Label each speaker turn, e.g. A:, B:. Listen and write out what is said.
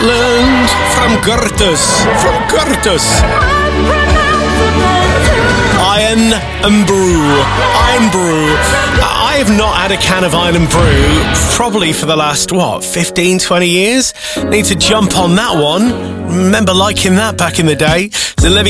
A: Scotland from Curtis. Iron and Brew. I have not had a can of Iron and Brew probably for the last, 15, 20 years? Need to jump on that one. Remember liking that back in the day.